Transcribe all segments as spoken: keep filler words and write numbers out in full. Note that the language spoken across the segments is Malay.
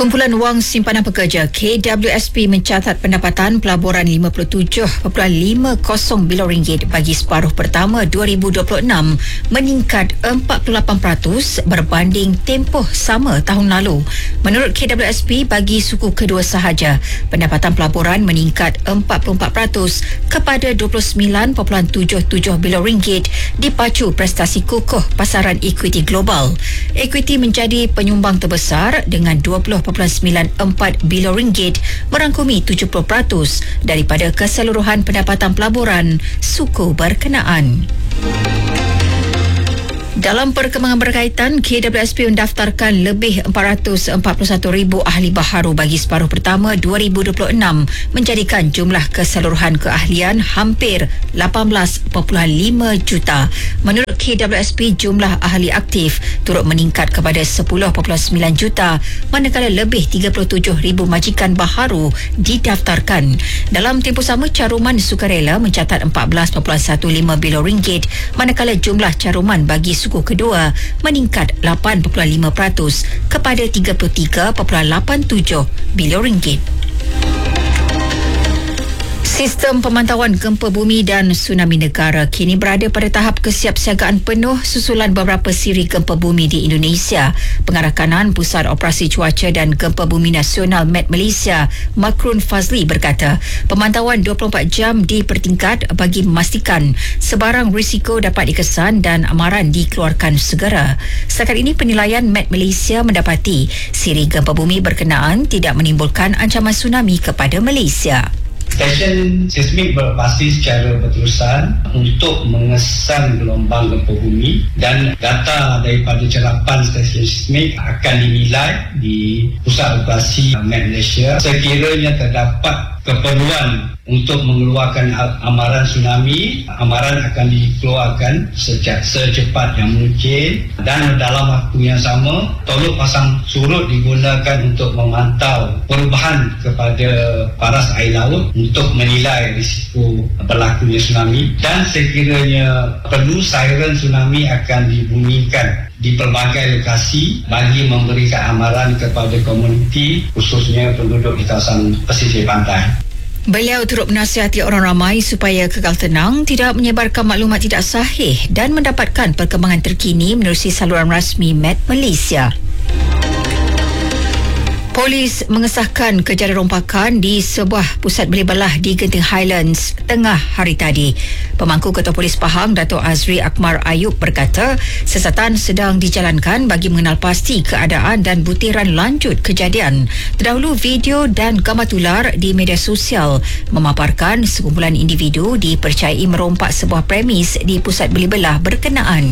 Kumpulan Wang Simpanan Pekerja K W S P mencatat pendapatan pelaburan lima puluh tujuh perpuluhan lima kosong bilion ringgit bagi separuh pertama dua ribu dua puluh enam, meningkat empat puluh lapan peratus berbanding tempoh sama tahun lalu. Menurut K W S P, bagi suku kedua sahaja, pendapatan pelaburan meningkat empat puluh empat peratus kepada dua puluh sembilan perpuluhan tujuh tujuh bilion ringgit dipacu prestasi kukuh pasaran ekuiti global. Ekuiti menjadi penyumbang terbesar dengan dua puluh perpuluhan sembilan empat bilion ringgit, merangkumi tujuh puluh peratus daripada keseluruhan pendapatan pelaburan suku berkenaan. Dalam perkembangan berkaitan, K W S P mendaftarkan lebih empat ratus empat puluh satu ribu ahli baharu bagi separuh pertama dua ribu dua puluh enam, menjadikan jumlah keseluruhan keahlian hampir lapan belas perpuluhan lima juta. Menurut K W S P, jumlah ahli aktif turut meningkat kepada sepuluh perpuluhan sembilan juta, manakala lebih tiga puluh tujuh ribu majikan baharu didaftarkan. Dalam tempoh sama, caruman sukarela mencatat empat belas perpuluhan lima belas bilion ringgit, manakala jumlah caruman bagi suku kedua meningkat lapan perpuluhan lima peratus kepada tiga puluh tiga perpuluhan lapan tujuh bilion ringgit. Sistem pemantauan gempa bumi dan tsunami negara kini berada pada tahap kesiapsiagaan penuh susulan beberapa siri gempa bumi di Indonesia. Pengarah kanan Pusat Operasi Cuaca dan Gempa Bumi Nasional Met Malaysia, Makrun Fazli, berkata pemantauan dua puluh empat jam dipertingkat bagi memastikan sebarang risiko dapat dikesan dan amaran dikeluarkan segera. Setakat ini, penilaian Met Malaysia mendapati siri gempa bumi berkenaan tidak menimbulkan ancaman tsunami kepada Malaysia. Stesen seismik berbasis secara berterusan untuk mengesan gelombang gempa bumi, dan data daripada cerapan stesen seismik akan dinilai di Pusat Operasi Met Malaysia. Sekiranya terdapat keperluan untuk mengeluarkan amaran tsunami, amaran akan dikeluarkan sejak secepat yang mungkin, dan dalam waktu yang sama tolok pasang surut digunakan untuk memantau perubahan kepada paras air laut untuk menilai risiko berlakunya tsunami, dan sekiranya perlu siren tsunami akan dibunyikan di pelbagai lokasi bagi memberikan amaran kepada komuniti, khususnya penduduk di kawasan pesisir pantai. Beliau turut menasihati orang ramai supaya kekal tenang, tidak menyebarkan maklumat tidak sahih dan mendapatkan perkembangan terkini menerusi saluran rasmi Met Malaysia. Polis mengesahkan kejadian rompakan di sebuah pusat beli belah di Genting Highlands tengah hari tadi. Pemangku Ketua Polis Pahang, Dato' Azri Akmar Ayub, berkata siasatan sedang dijalankan bagi mengenal pasti keadaan dan butiran lanjut kejadian. Terdahulu, video dan gambar tular di media sosial memaparkan sekumpulan individu dipercayai merompak sebuah premis di pusat beli belah berkenaan.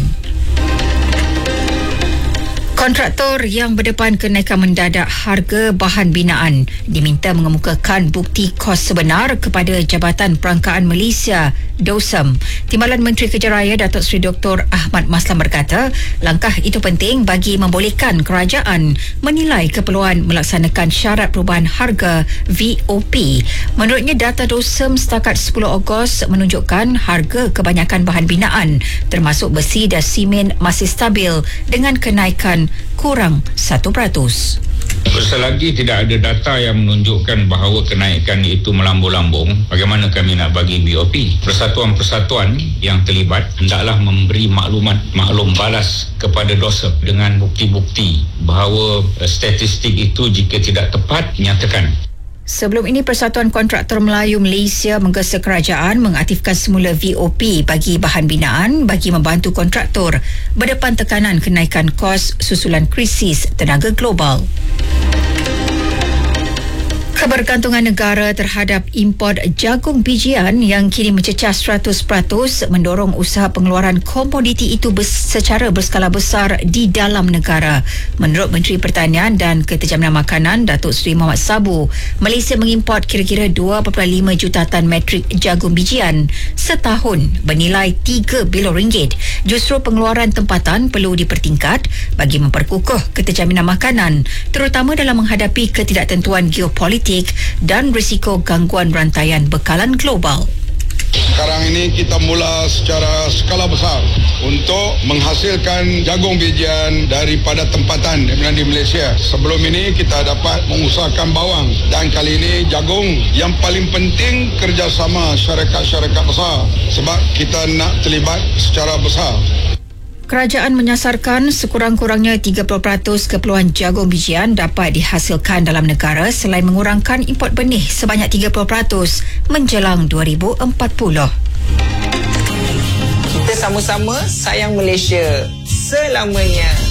Kontraktor yang berdepan kenaikan mendadak harga bahan binaan diminta mengemukakan bukti kos sebenar kepada Jabatan Perangkaan Malaysia, DOSEM. Timbalan Menteri Kerja Raya Datuk Seri Doktor Ahmad Maslan berkata langkah itu penting bagi membolehkan kerajaan menilai keperluan melaksanakan syarat perubahan harga V O P. Menurutnya, data DOSEM setakat sepuluh Ogos menunjukkan harga kebanyakan bahan binaan termasuk besi dan simen masih stabil dengan kenaikan kurang satu peratus. Selagi tidak ada data yang menunjukkan bahawa kenaikan itu melambung-lambung, bagaimana kami nak bagi B O P? Persatuan-persatuan yang terlibat hendaklah memberi maklumat maklum balas kepada DOSEM dengan bukti-bukti bahawa statistik itu jika tidak tepat, nyatakan. Sebelum ini, Persatuan Kontraktor Melayu Malaysia menggesa kerajaan mengaktifkan semula V O P bagi bahan binaan bagi membantu kontraktor berdepan tekanan kenaikan kos susulan krisis tenaga global. Kebergantungan negara terhadap import jagung bijian yang kini mencecah seratus peratus mendorong usaha pengeluaran komoditi itu secara berskala besar di dalam negara. Menurut Menteri Pertanian dan Keterjaminan Makanan Datuk Seri Mohamad Sabu, Malaysia mengimport kira-kira dua perpuluhan lima juta tan metrik jagung bijian setahun bernilai tiga bilion ringgit. Justru pengeluaran tempatan perlu dipertingkat bagi memperkukuh keterjaminan makanan, terutama dalam menghadapi ketidaktentuan geopolitik dan risiko gangguan rantaian bekalan global. Sekarang ini kita mula secara skala besar untuk menghasilkan jagung bijian daripada tempatan di Malaysia. Sebelum ini kita dapat mengusahakan bawang, dan kali ini jagung. Yang paling penting kerjasama syarikat-syarikat besar sebab kita nak terlibat secara besar. Kerajaan menyasarkan sekurang-kurangnya tiga puluh peratus keperluan jagung bijian dapat dihasilkan dalam negara selain mengurangkan import benih sebanyak tiga puluh peratus menjelang dua ribu empat puluh. Kita sama-sama sayang Malaysia selamanya.